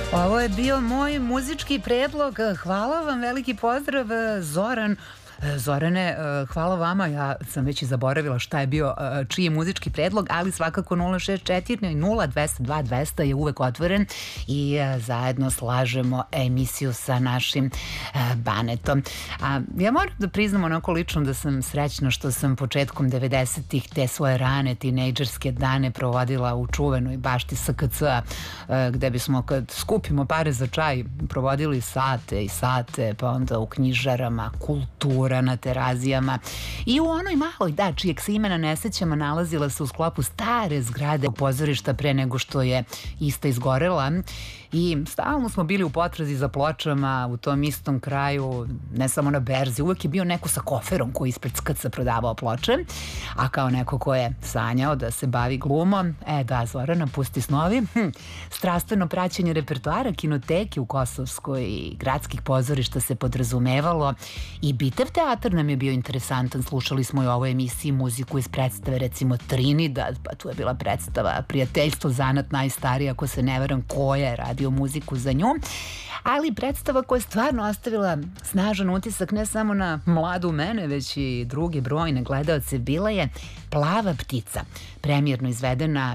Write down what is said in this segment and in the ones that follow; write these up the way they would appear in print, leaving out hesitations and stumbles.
Ovo je bio moj muzički predlog. Hvala vam, veliki pozdrav, Zoran. Zorane, hvala vama, ja sam već i zaboravila šta je bio čiji muzički predlog, ali svakako 064 0202 200 je uvek otvoren i zajedno slažemo emisiju sa našim Banetom. Ja moram da priznam onako lično da sam srećna što sam početkom 90-ih te svoje rane tinejdžerske dane provodila u čuvenoj bašti SKC-a, gde bismo kad skupimo pare za čaj provodili sate i sate, pa onda u knjižarama, kultura na terazijama i u onoj maloj, čijeg se imena ne sećamo, nalazila se u sklopu stare zgrade pozorišta pre nego što je ista izgorela i stalno smo bili u potrazi za pločama u tom istom kraju, ne samo na berzi, uvek je bio neko sa koferom koji ispred SKC prodavao ploče, a kao neko ko je sanjao da se bavi glumom, Zorana, pusti snovi, strastveno praćenje repertoara kinoteke u Kosovskoj i gradskih pozorišta se podrazumevalo i Bitev teatar nam je bio interesantan, slušali smo i u ovoj emisiji muziku iz predstave, recimo Trinidad, pa tu je bila predstava Prijateljstvo, zanat najstariji, ako se ne varam koja je radio muziku za nju, ali predstava koja je stvarno ostavila snažan utisak ne samo na mladu mene, već i druge brojne gledaoce, bila je Plava ptica, premijerno izvedena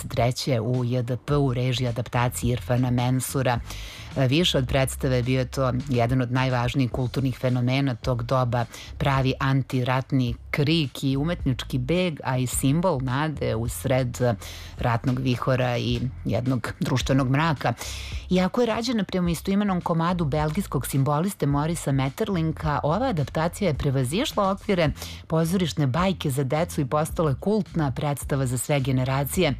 93. u JDP u režiji adaptacije Irfana Mensura. Više od predstave bio je to jedan od najvažnijih kulturnih fenomena tog doba, pravi antiratni krik i umetnički beg, a i simbol nade u sred ratnog vihora i jednog društvenog mraka. Iako je rađena prema istoimenom komadu belgijskog simboliste Morisa Metterlinka, ova adaptacija je prevazišla okvire pozorišne bajke za decu i postala kultna predstava za sve generacije.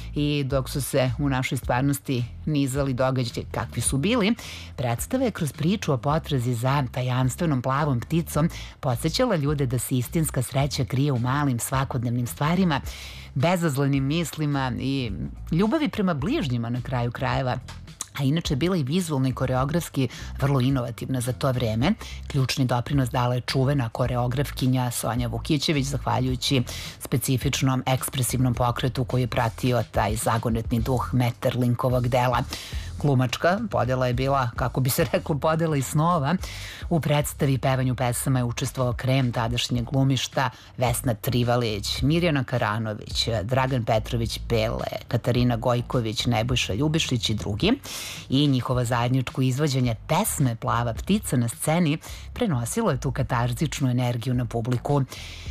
I dok su se u našoj stvarnosti nizali događaji kakvi su bili, predstava je kroz priču o potrazi za tajanstvenom plavom pticom podsjećala ljude da se istinska sreća krije u malim svakodnevnim stvarima, bezazlenim mislima i ljubavi prema bližnjima na kraju krajeva. A inače bila i vizualno i koreografski vrlo inovativna za to vreme. Ključni doprinos dala je čuvena koreografkinja Sonja Vukićević, zahvaljujući specifičnom ekspresivnom pokretu koji je pratio taj zagonetni duh Metterlinkovog dela. Glumačka podela je bila, kako bi se reklo, podela iz snova. U predstavi pevanju pesama je učestvovao krem tadašnjeg glumišta Vesna Trivalić, Mirjana Karanović, Dragan Petrović Pele, Katarina Gojković, Nebojša Ljubišić i drugi. I njihovo zajedničko izvođenje pesme Plava ptica na sceni prenosilo je tu katarzičnu energiju na publiku.